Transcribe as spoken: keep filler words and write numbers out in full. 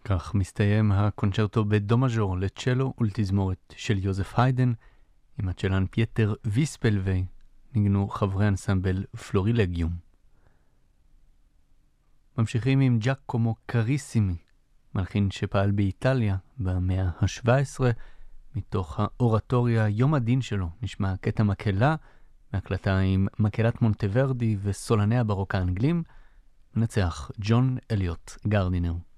כך מסתיים הקונצ'רטו בדו מז'ור לצ'לו ולתזמורת של יוזף היידן, עם הצ'לן פייטר ויספלווי, ניגנו חברי אנסמבל פלורילגיום. ממשיכים עם ג'אקומו קריסימי, מלחין שפעל באיטליה במאה ה-שבע עשרה, מתוך האורטוריה יום הדין שלו נשמע קטע מקהלה, מהקלטה עם מקהלת מונטוורדי וסולני הברוק האנגלים, מנצח ג'ון אליוט גרדינר.